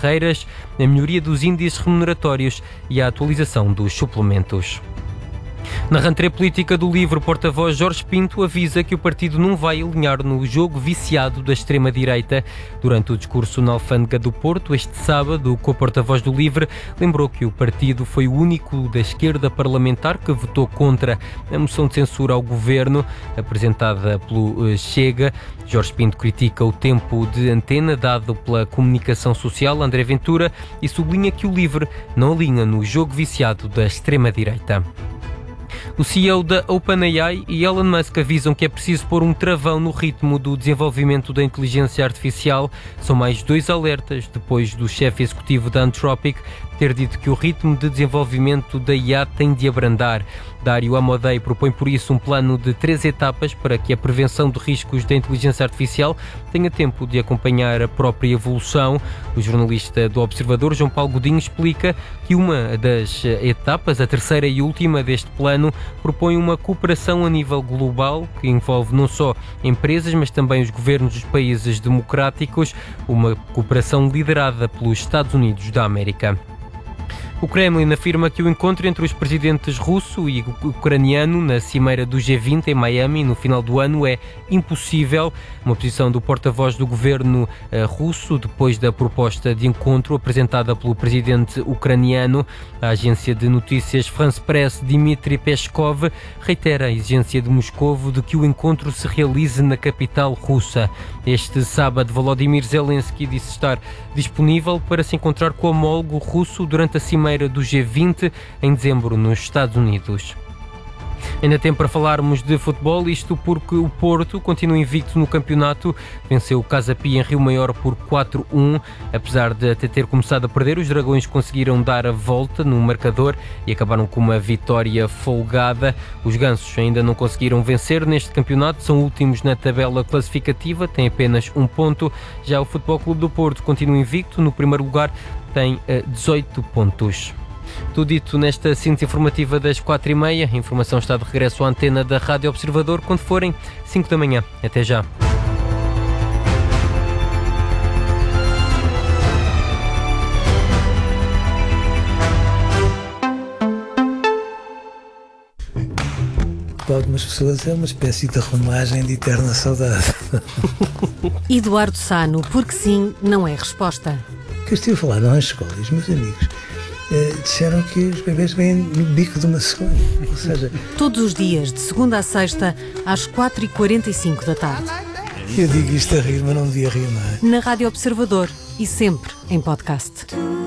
carreiras, a melhoria dos índices remuneratórios e a atualização dos suplementos. Na rentrée política do LIVRE, o porta-voz Jorge Pinto avisa que o partido não vai alinhar no jogo viciado da extrema-direita. Durante o discurso na Alfândega do Porto, este sábado, o co-porta-voz do LIVRE lembrou que o partido foi o único da esquerda parlamentar que votou contra a moção de censura ao governo apresentada pelo Chega. Jorge Pinto critica o tempo de antena dado pela comunicação social André Ventura e sublinha que o LIVRE não alinha no jogo viciado da extrema-direita. O CEO da OpenAI e Elon Musk avisam que é preciso pôr um travão no ritmo do desenvolvimento da inteligência artificial. São mais 2 alertas depois do chefe executivo da Anthropic ter dito que o ritmo de desenvolvimento da IA tem de abrandar. Dário Amodei propõe por isso um plano de 3 etapas para que a prevenção de riscos da inteligência artificial tenha tempo de acompanhar a própria evolução. O jornalista do Observador, João Paulo Godinho, explica que uma das etapas, a terceira e última deste plano, propõe uma cooperação a nível global que envolve não só empresas, mas também os governos dos países democráticos, uma cooperação liderada pelos Estados Unidos da América. O Kremlin afirma que o encontro entre os presidentes russo e ucraniano na cimeira do G20 em Miami no final do ano é impossível. Uma posição do porta-voz do governo russo depois da proposta de encontro apresentada pelo presidente ucraniano. A agência de notícias France Press, Dmitry Peskov, reitera a exigência de Moscovo de que o encontro se realize na capital russa. Este sábado, Volodymyr Zelensky disse estar disponível para se encontrar com o homólogo russo durante a cimeira do G20 em dezembro nos Estados Unidos. Ainda tempo para falarmos de futebol, isto porque o Porto continua invicto no campeonato, venceu o Casa Pia em Rio Maior por 4-1, apesar de até ter começado a perder, os Dragões conseguiram dar a volta no marcador e acabaram com uma vitória folgada. Os Gansos ainda não conseguiram vencer neste campeonato, são últimos na tabela classificativa, têm apenas 1 ponto, já o Futebol Clube do Porto continua invicto, no primeiro lugar tem 18 pontos. Tudo dito nesta síntese informativa das 4h30. A informação está de regresso à antena da Rádio Observador quando forem 5 da manhã. Até já. Para algumas pessoas é uma espécie de romagem de eterna saudade. Eduardo Sano, porque sim, não é resposta. Que eu estive a falar nas escolas, meus amigos disseram que os bebês vêm no bico de uma cegonha, ou seja... Todos os dias, de segunda a sexta, às 4h45 da tarde. Eu digo isto a rir, mas não devia rir mais. Na Rádio Observador e sempre em podcast.